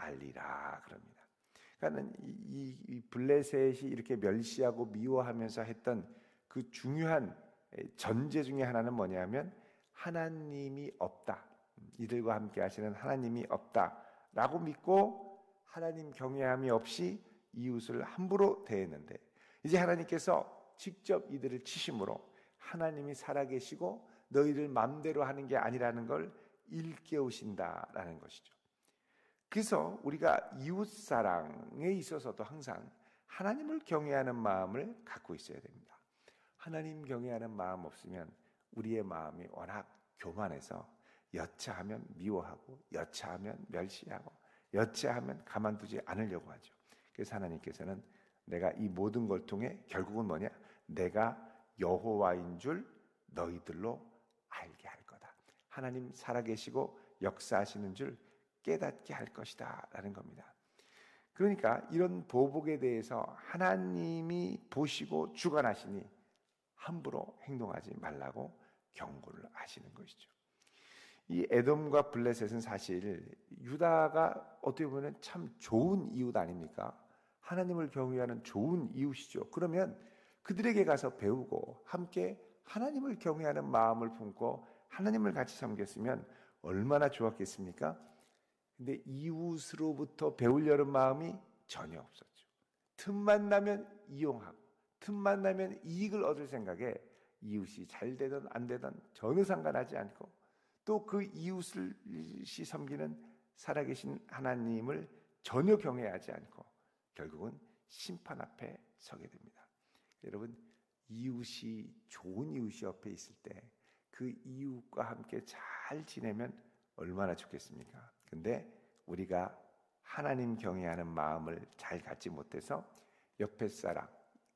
알리라 그럽니다. 그러니까 이 블레셋이 이렇게 멸시하고 미워하면서 했던 그 중요한 전제 중에 하나는 뭐냐면 하나님이 없다. 이들과 함께 하시는 하나님이 없다라고 믿고 하나님 경외함이 없이 이웃을 함부로 대했는데 이제 하나님께서 직접 이들을 치심으로 하나님이 살아계시고 너희들 마음대로 하는 게 아니라는 걸 일깨우신다라는 것이죠. 그래서 우리가 이웃사랑에 있어서도 항상 하나님을 경외하는 마음을 갖고 있어야 됩니다. 하나님 경외하는 마음 없으면 우리의 마음이 워낙 교만해서 여차하면 미워하고 여차하면 멸시하고 여차하면 가만두지 않으려고 하죠. 그래서 하나님께서는 내가 이 모든 걸 통해 결국은 뭐냐? 내가 여호와인 줄 너희들로 알게 할 거다. 하나님 살아계시고 역사하시는 줄 깨닫게 할 것이다 라는 겁니다. 그러니까 이런 보복에 대해서 하나님이 보시고 주관하시니 함부로 행동하지 말라고 경고를 하시는 것이죠. 이 에돔과 블레셋은 사실 유다가 어떻게 보면 참 좋은 이웃 아닙니까? 하나님을 경외하는 좋은 이웃이죠. 그러면 그들에게 가서 배우고 함께 하나님을 경외하는 마음을 품고 하나님을 같이 섬겼으면 얼마나 좋았겠습니까? 근데 이웃으로부터 배우려는 마음이 전혀 없었죠. 틈만 나면 이용하고 틈만 나면 이익을 얻을 생각에 이웃이 잘 되든 안 되든 전혀 상관하지 않고 또 그 이웃을 섬기는 살아계신 하나님을 전혀 경외하지 않고 결국은 심판 앞에 서게 됩니다. 여러분, 이웃이 좋은 이웃이 옆에 있을 때 그 이웃과 함께 잘 지내면 얼마나 좋겠습니까? 근데 우리가 하나님 경외하는 마음을 잘 갖지 못해서 옆에 사람,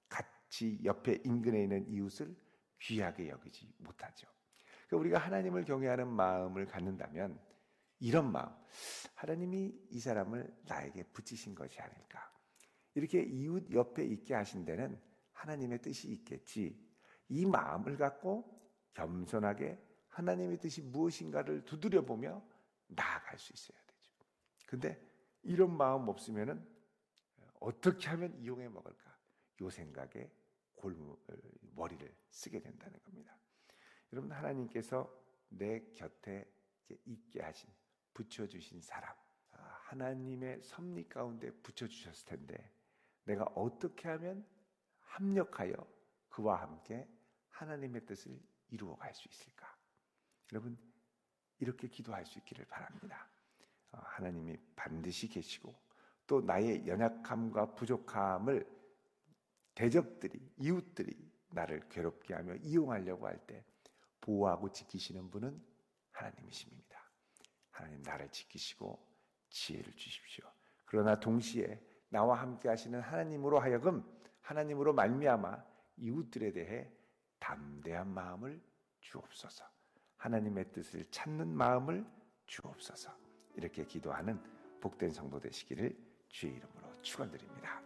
같이 옆에 인근에 있는 이웃을 귀하게 여기지 못하죠. 그러니까 우리가 하나님을 경외하는 마음을 갖는다면 이런 마음, 하나님이 이 사람을 나에게 붙이신 것이 아닐까. 이렇게 이웃 옆에 있게 하신 데는 하나님의 뜻이 있겠지. 이 마음을 갖고 겸손하게 하나님의 뜻이 무엇인가를 두드려보며 나아갈 수 있어야 되죠. 근데 이런 마음 없으면은 어떻게 하면 이용해 먹을까? 요 생각에 머리를 쓰게 된다는 겁니다. 여러분, 하나님께서 내 곁에 있게 하신, 붙여주신 사람, 하나님의 섭리 가운데 붙여주셨을 텐데 내가 어떻게 하면 합력하여 그와 함께 하나님의 뜻을 이루어갈 수 있을까? 여러분, 이렇게 기도할 수 있기를 바랍니다. 하나님이 반드시 계시고 또 나의 연약함과 부족함을 대적들이, 이웃들이 나를 괴롭게 하며 이용하려고 할 때 보호하고 지키시는 분은 하나님이십니다. 하나님, 나를 지키시고 지혜를 주십시오. 그러나 동시에 나와 함께 하시는 하나님으로 하여금, 하나님으로 말미암아 이웃들에 대해 담대한 마음을 주옵소서. 하나님의 뜻을 찾는 마음을 주옵소서. 이렇게 기도하는 복된 성도 되시기를 주의 이름으로 축원드립니다.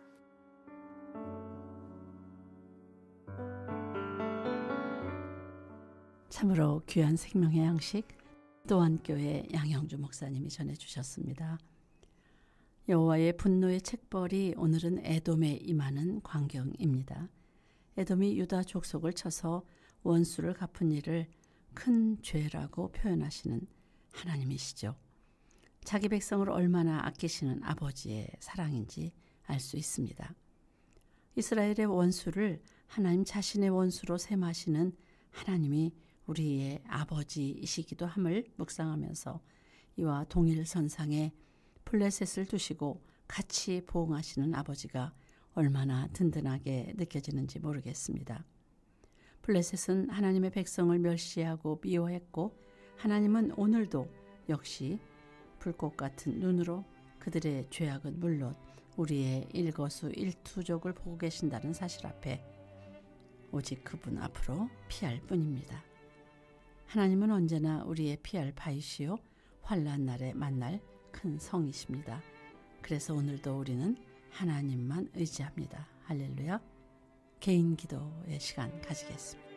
참으로 귀한 생명의 양식, 또한교회 양형주 목사님이 전해주셨습니다. 여호와의 분노의 책벌이 오늘은 에돔에 임하는 광경입니다. 에돔이 유다 족속을 쳐서 원수를 갚은 일을 큰 죄라고 표현하시는 하나님이시죠. 자기 백성을 얼마나 아끼시는 아버지의 사랑인지 알 수 있습니다. 이스라엘의 원수를 하나님 자신의 원수로 셈하시는 하나님이 우리의 아버지이시기도 함을 묵상하면서 이와 동일선상에 블레셋을 두시고 같이 보응하시는 아버지가 얼마나 든든하게 느껴지는지 모르겠습니다. 블레셋은 하나님의 백성을 멸시하고 미워했고 하나님은 오늘도 역시 불꽃 같은 눈으로 그들의 죄악은 물론 우리의 일거수일투족을 보고 계신다는 사실 앞에 오직 그분 앞으로 피할 뿐입니다. 하나님은 언제나 우리의 피할 바이시요 환난 날에 만날 큰 성이십니다. 그래서 오늘도 우리는 하나님만 의지합니다. 할렐루야. 개인 기도의 시간 가지겠습니다.